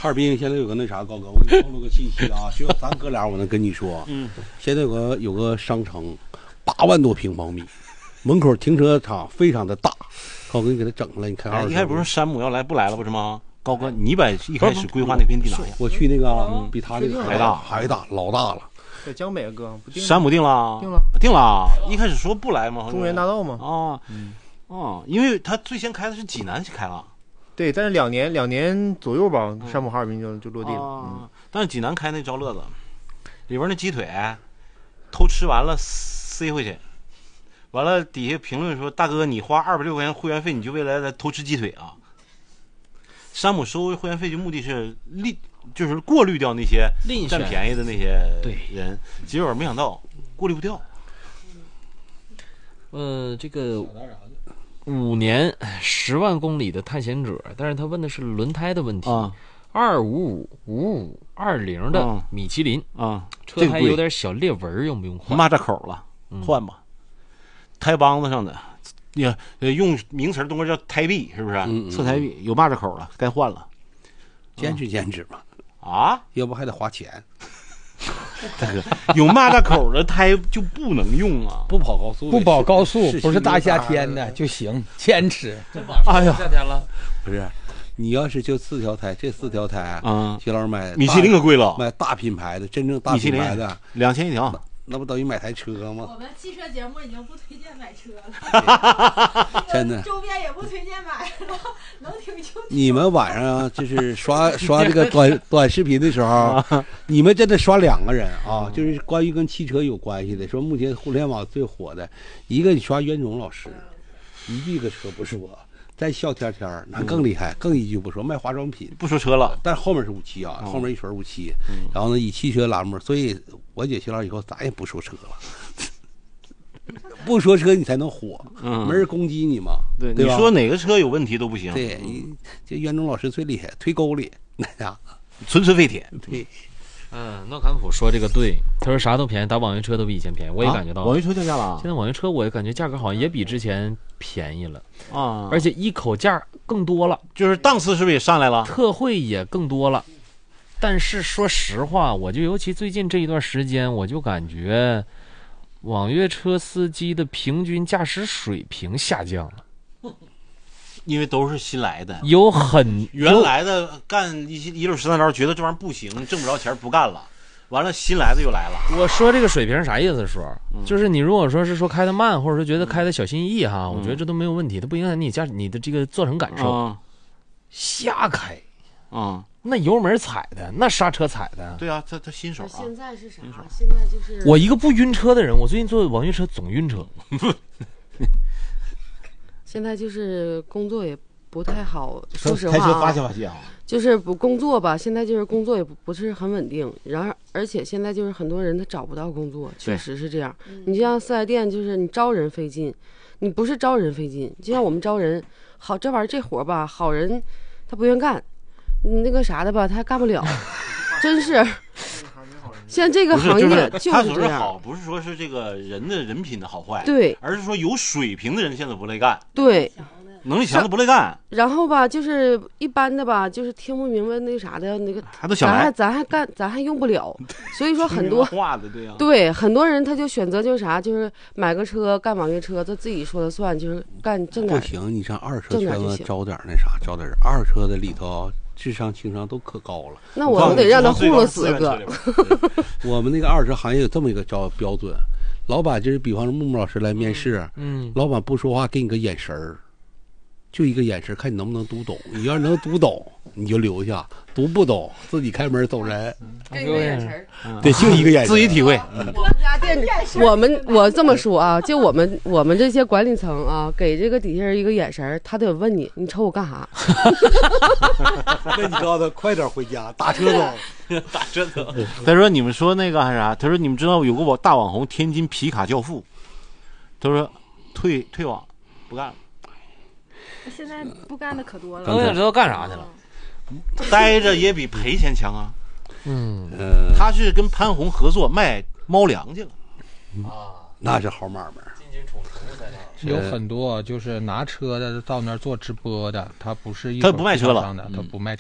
哈尔滨现在有个那啥，高哥，我给你透露个信息啊，就咱哥俩我能跟你说，现在有个商城，8万多平方米，门口停车场非常的大，高哥你给他整了，你看一开始不是山姆要来不来了不是吗？高哥，你把一开始规划那片地哪呀？ 我去那个比他那个还大， 老大了。 在江北哥， 山姆定了，定了。一开始说不来吗？ 中原大道吗？ 因为他最先开的是济南去开了。 对，但是两年左右吧，山姆哈尔滨就落地了。 但是济南开那招乐子，里边那鸡腿偷吃完了塞回去，完了底下评论说：“大哥，你花260块钱会员费，你就为了偷吃鸡腿啊？”山姆收会员费就目的是就是过滤掉那些占便宜的那些人，结果没想到过滤不掉。 这个5年10万公里的探险者，但是他问的是轮胎的问题，255、55、20的米其林车胎有点小裂纹，用不用换？ 蚂蚱口了，换吧。胎帮子上的，用名词中国叫胎壁，是不是？侧胎壁有蚂蚱口了，该换了。 坚持嘛。要不还得花钱。 大哥，有蚂蚱口的胎就不能用啊！ 不跑高速， 不是大夏天的就行，坚持。 哎呀， 夏天了， 不是，你要是就4条胎，这4条胎徐老师买米其林可贵了， 买大品牌的，真正大品牌的 2000一条。 那不等于买台车吗？ 我们汽车节目已经不推荐买车了， 真的， 周边也不推荐买了，能听就听。 你们晚上就是刷这个短视频的时候，你们真的刷2个人啊，就是关于跟汽车有关系的，说目前互联网最火的一个，你刷袁总老师，一句个车不说，再笑天天，那更厉害，更一句不说，卖化妆品不说车了， 但后面是57啊，后面一水57，然后呢以汽车栏目，所以我姐学了以后咱也不说车了。不说车你才能火，没人攻击你嘛，对吧？ 你说哪个车有问题都不行。 对，这袁总老师最厉害，推沟里那家纯纯废铁。 对， 诺坎普说这个对，他说啥都便宜，打网约车都比以前便宜，我也感觉到了。 网约车降价了， 现在网约车我也感觉价格好像也比之前便宜了而且一口价更多了， 就是档次是不是也上来了？ 特惠也更多了。但是说实话，我就尤其最近这一段时间，我就感觉网约车司机的平均驾驶水平下降了。 因为都是新来的， 原来的干一路13招，觉得这玩意儿不行，挣不着钱不干了，完了新来的又来了。 我说这个水平是啥意思？就是你如果说是说开的慢，或者说觉得开的小心翼翼哈，我觉得这都没有问题，它不影响你的这个坐乘感受。瞎开那油门踩的，那刹车踩的， 对啊，他新手现在是啥？现在就是我一个不晕车的人，我最近坐网约车总晕车。 现在就是工作也不太好，说实话开车发泄就是不工作吧，现在就是工作也不是很稳定，然后而且现在就是很多人他找不到工作，确实是这样。你就像四 S 店，就是你招人费劲，你不是招人费劲，就像我们招人，好这玩意儿这活吧，好人他不愿干，你那个啥的吧，他还干不了，真是。现在这个行业就是这样， 好，不是说是这个人的人品的好坏， 对， 而是说有水平的人现在不乐意干， 对， 能力强的不乐意干。 然后吧，就是一般的吧，就是听不明白那啥的那个，咱还用不了，所以说很多话的对很多人他就选择就是啥，就是买个车干网约车，他自己说了算，就是干挣点。 不行，你上二手车圈子招点那啥，招点人，二手车的里头。智商情商都可高了， 那我得让他糊弄死个。 我们那个二手车行业有这么一个标准，老板就是比方说木木老师来面试，老板不说话，给你个眼神儿，就一个眼神，看你能不能读懂。你要是能读懂，你就留下；读不懂，自己开门走人。 给个眼神， 对，就一个眼神， 自己体会。 我这么说啊，就我们这些管理层啊，给这个底下人一个眼神，他得问你瞅我干啥？ 那你告诉他快点回家，打车走。 打车走。他说你们说那个还是啥？他说你们知道有个大网红天津皮卡教父，他说退网不干了。 现在不干的可多了。 我想知道干啥去了。 待着也比赔钱强啊。他是跟潘虹合作卖猫粮去了。 那是好买卖。 有很多就是拿车的到那儿做直播的，他不卖车了，他不卖车。